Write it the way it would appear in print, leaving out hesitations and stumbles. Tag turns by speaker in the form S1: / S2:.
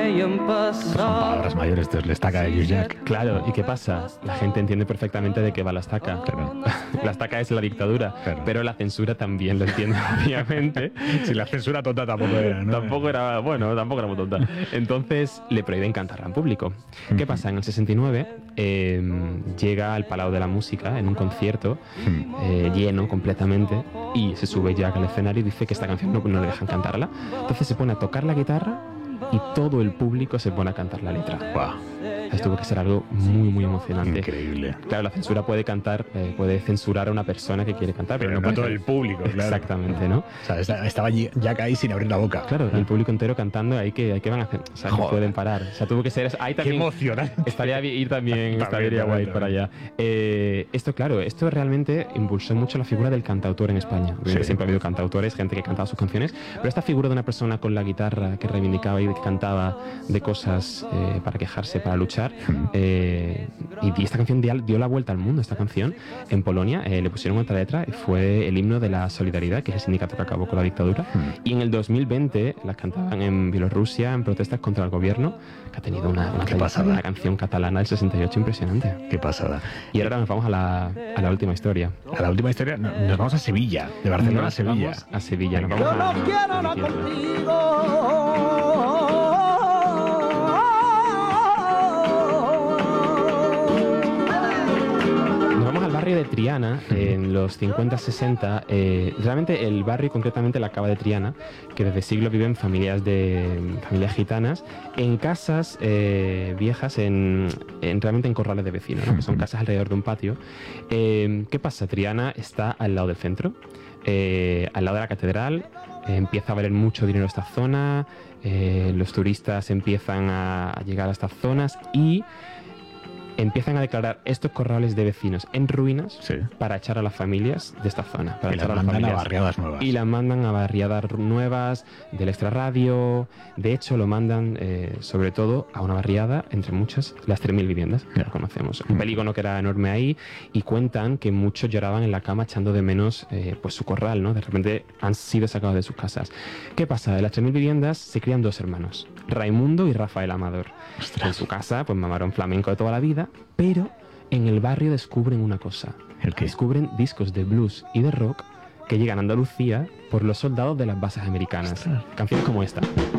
S1: Son palabras mayores, esto es la estaca de Lluís Llach.
S2: Claro, ¿y qué pasa? La gente entiende perfectamente de qué va la estaca.
S1: Claro.
S2: La estaca es la dictadura,
S1: Claro.
S2: pero la censura también lo entiende, obviamente.
S1: Si la censura tonta tampoco era, ¿no?
S2: Tampoco era muy tonta. Entonces le prohíben cantarla en público. ¿Qué pasa? En el 69 llega al Palau de la Música en un concierto lleno completamente y se sube Llach al escenario y dice que esta canción no le dejan cantarla. Entonces se pone a tocar la guitarra y todo el público se pone a cantar la letra.
S1: Wow.
S2: Esto tuvo que ser algo muy, muy emocionante.
S1: Increíble.
S2: Claro, la censura puede censurar a una persona que quiere cantar, pero no
S1: todo
S2: puede-
S1: el público, claro.
S2: Exactamente, ¿no?
S1: O sea, estaba Llach ahí sin abrir la boca.
S2: Claro, el público entero cantando, ahí que van a hacer, o sea, no
S1: Joder.
S2: pueden parar. O sea, tuvo que ser, ahí
S1: Qué
S2: también
S1: emocionante.
S2: estaría bien ir también, estaría guay ir para allá. Esto realmente impulsó mucho la figura del cantautor en España.
S1: Sí.
S2: Siempre ha habido cantautores, gente que cantaba sus canciones, pero esta figura de una persona con la guitarra que reivindicaba y que cantaba de cosas para quejarse, para luchar, y esta canción dio la vuelta al mundo. Esta canción en Polonia le pusieron otra letra y fue el himno de la solidaridad, que es el sindicato que acabó con la dictadura, y en el 2020 las cantaban en Bielorrusia en protestas contra el gobierno, que ha tenido una
S1: pasada.
S2: una canción catalana del 68 impresionante.
S1: Qué pasada.
S2: Y ahora nos vamos a la última historia.
S1: A la última historia, nos vamos a Sevilla, de Barcelona a
S2: Nos
S1: Sevilla.
S2: vamos a Sevilla. Nos
S1: Venga.
S2: vamos
S3: Yo
S2: a
S3: no quiero nada contigo.
S2: Nos vamos al barrio de Triana, en los 50-60. Realmente el barrio, concretamente la cava de Triana, que desde siglos viven familias gitanas, en casas viejas, realmente en corrales de vecinos, ¿no? Que son casas alrededor de un patio. ¿Qué pasa? Triana está al lado del centro, al lado de la catedral. Empieza a valer mucho dinero esta zona, los turistas empiezan a llegar a estas zonas y empiezan a declarar estos corrales de vecinos en ruinas
S1: Sí.
S2: para echar a las familias de esta zona. Para
S1: Y
S2: echar
S1: las
S2: a las
S1: mandan a
S2: familias.
S1: barriadas nuevas.
S2: Y las mandan a barriadas nuevas, del extrarradio. De hecho, lo mandan sobre todo a una barriada, entre muchas, las 3.000 viviendas que conocemos. Un polígono que era enorme ahí, y cuentan que muchos lloraban en la cama echando de menos pues su corral, ¿no? De repente han sido sacados de sus casas. ¿Qué pasa? De las 3.000 viviendas se crían dos hermanos, Raimundo y Rafael Amador. En su casa, pues mamaron flamenco de toda la vida, pero en el barrio descubren una cosa.
S1: ¿El qué?
S2: Descubren discos de blues y de rock que llegan a Andalucía por los soldados de las bases americanas.
S1: Ostras.
S2: Canciones como esta.